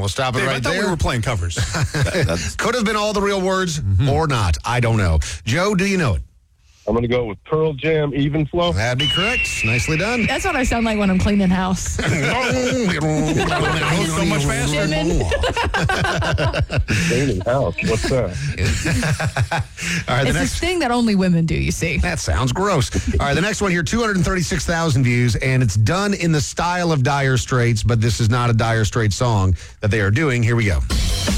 we'll stop it Dave, right I thought there. we were playing covers. Could have been all the real words or not. I don't know. Joe, do you know it? I'm going to go with Pearl Jam, Even Flow. That'd be correct. Nicely done. That's what I sound like when I'm cleaning house. So much faster. Cleaning house. What's that? All right, the It's next. this thing that only women do, you see. That sounds gross. All right, the next one here, 236,000 views, and it's done in the style of Dire Straits, but this is not a Dire Straits song that they are doing. Here we go.